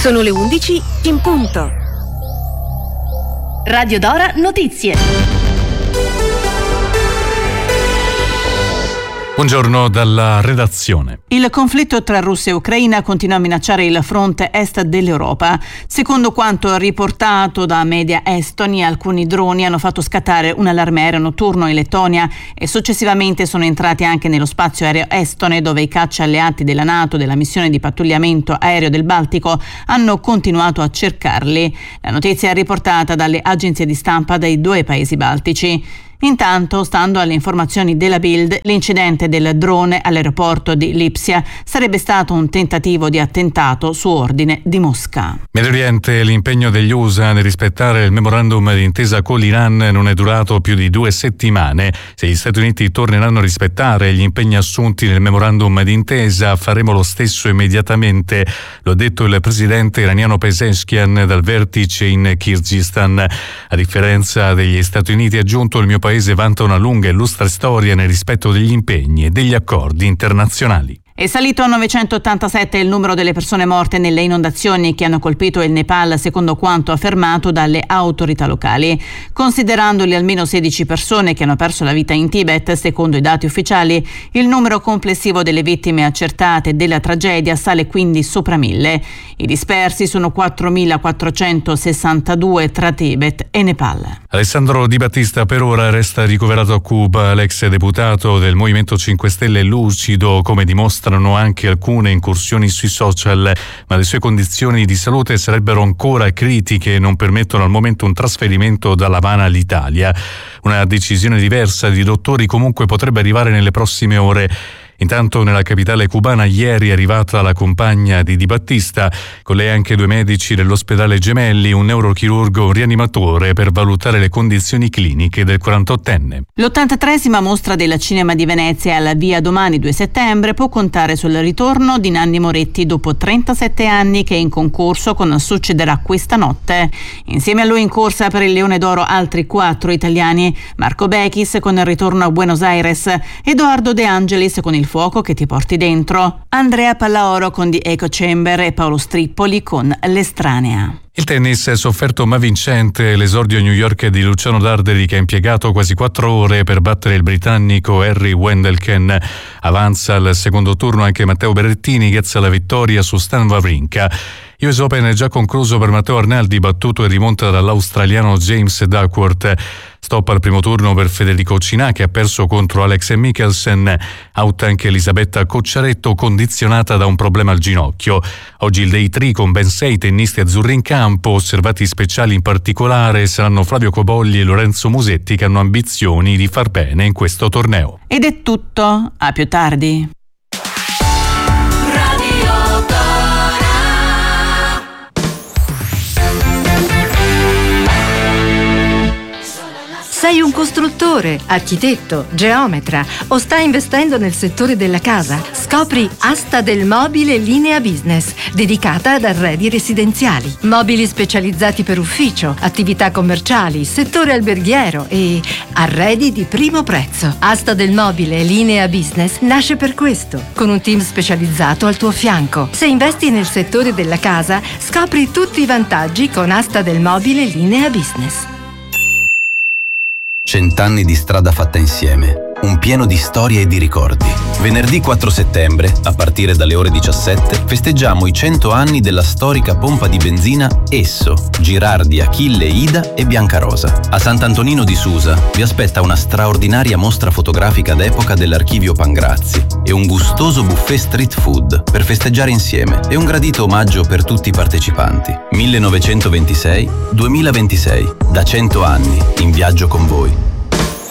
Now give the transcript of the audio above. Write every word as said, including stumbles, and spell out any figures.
Sono le undici in punto. Radio Dora Notizie. Buongiorno dalla redazione. Il conflitto tra Russia e Ucraina continua a minacciare il fronte est dell'Europa. Secondo quanto riportato da media estoni, alcuni droni hanno fatto scattare un allarme aereo notturno in Lettonia e successivamente sono entrati anche nello spazio aereo estone, dove i caccia alleati della NATO della missione di pattugliamento aereo del Baltico hanno continuato a cercarli. La notizia è riportata dalle agenzie di stampa dei due paesi baltici. Intanto, stando alle informazioni della Bild, l'incidente del drone all'aeroporto di Lipsia sarebbe stato un tentativo di attentato su ordine di Mosca. Medio Oriente, l'impegno degli U S A nel rispettare il memorandum di intesa con l'Iran non è durato più di due settimane. Se gli Stati Uniti torneranno a rispettare gli impegni assunti nel memorandum di intesa, faremo lo stesso immediatamente, lo ha detto il presidente iraniano Pezeshkian dal vertice in Kirghizistan. A differenza degli Stati Uniti, ha aggiunto, il mio paese Il paese vanta una lunga e illustre storia nel rispetto degli impegni e degli accordi internazionali. È salito a novecentottantasette il numero delle persone morte nelle inondazioni che hanno colpito il Nepal, secondo quanto affermato dalle autorità locali. Considerandoli almeno sedici persone che hanno perso la vita in Tibet, secondo i dati ufficiali, il numero complessivo delle vittime accertate della tragedia sale quindi sopra mille. I dispersi sono quattromilaquattrocentosessantadue tra Tibet e Nepal. Alessandro Di Battista per ora resta ricoverato a Cuba. L'ex deputato del Movimento cinque Stelle è lucido, come dimostra anche alcune incursioni sui social, ma le sue condizioni di salute sarebbero ancora critiche e non permettono al momento un trasferimento da L'Avana all'Italia. Una decisione diversa di dottori comunque potrebbe arrivare nelle prossime ore. Intanto nella capitale cubana ieri è arrivata la compagna di Di Battista, con lei anche due medici dell'ospedale Gemelli, un neurochirurgo e un rianimatore, per valutare le condizioni cliniche del quarantottenne. l'ottantatreesima mostra del cinema di Venezia alla Via domani due settembre può contare sul ritorno di Nanni Moretti dopo trentasette anni, che è in concorso con Succederà questa notte. Insieme a lui in corsa per il Leone d'Oro altri quattro italiani: Marco Bechis con Il ritorno a Buenos Aires, Edoardo De Angelis con Il fuoco che ti porti dentro, Andrea Pallaoro con The Echo Chamber e Paolo Strippoli con L'estranea. Il tennis è sofferto ma vincente. L'esordio a New York di Luciano Darderi, che ha impiegato quasi quattro ore per battere il britannico Harry Wendelken. Avanza al secondo turno anche Matteo Berrettini, grazie alla vittoria su Stan Wawrinka. U S Open è già concluso per Matteo Arnaldi, battuto in rimonta dall'australiano James Duckworth. Stop al primo turno per Federico Cinà, che ha perso contro Alex Mikkelsen. Out anche Elisabetta Cocciaretto, condizionata da un problema al ginocchio. Oggi il day tre con ben sei tennisti azzurri in campo. Osservati speciali in particolare saranno Flavio Cobolli e Lorenzo Musetti, che hanno ambizioni di far bene in questo torneo. Ed è tutto, a più tardi. Sei un costruttore, architetto, geometra o stai investendo nel settore della casa? Scopri Asta del Mobile Linea Business, dedicata ad arredi residenziali. Mobili specializzati per ufficio, attività commerciali, settore alberghiero e arredi di primo prezzo. Asta del Mobile Linea Business nasce per questo, con un team specializzato al tuo fianco. Se investi nel settore della casa, scopri tutti i vantaggi con Asta del Mobile Linea Business. Cent'anni di strada fatta insieme, un pieno di storie e di ricordi. Venerdì quattro settembre, a partire dalle ore diciassette, festeggiamo i cento anni della storica pompa di benzina Esso, Girardi, Achille, Ida e Biancarosa. A Sant'Antonino di Susa vi aspetta una straordinaria mostra fotografica d'epoca dell'Archivio Pangrazzi e un gustoso buffet street food per festeggiare insieme e un gradito omaggio per tutti i partecipanti. millenovecentoventisei duemilaventisei, da cento anni, in viaggio con voi.